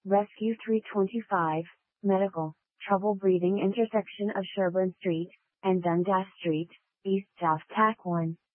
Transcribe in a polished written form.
Rescue 325, Medical, Trouble Breathing intersection of Sherburne Street and Dundas Street, East South TAC 1.